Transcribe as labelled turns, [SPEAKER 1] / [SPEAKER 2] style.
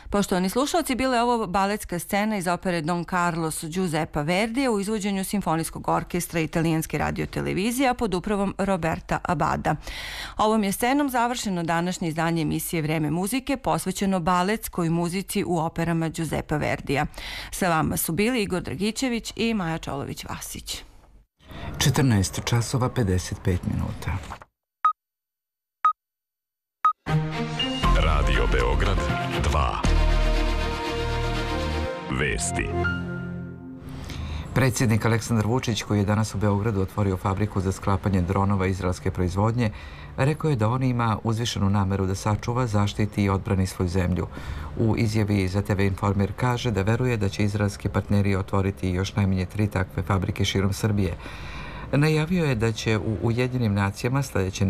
[SPEAKER 1] Poštovani slušalci, bila je ovo baletska scena iz opere Don Carlos Giuseppa Verdija u izvođenju Simfonijskog orkestra Italijanske radiotelevizije, a pod upravom Roberta Abada. Ovom je scenom završeno današnje izdanje emisije Vreme muzike, posvećeno baletskoj muzici u operama Giuseppa Verdija. Sa vama su bili Igor Dragičević i Maja Čolović-Vasić.
[SPEAKER 2] 14 časova 55 minuta.
[SPEAKER 3] Radio Beograd 2. Vesti.
[SPEAKER 2] Predsjednik Aleksandar Vučić, koji je danas u Beogradu otvorio fabriku za sklapanje dronova izraelske proizvodnje, rekao je da on ima uzvišenu nameru da sačuva, zaštiti i odbrani svoju zemlju. U izjavi za TV Informer kaže da veruje da će izraelski partneri otvoriti još najmanje 3 takve fabrike širom Srbije. Najavio je da će u Ujedinjenim nacijama sljedeće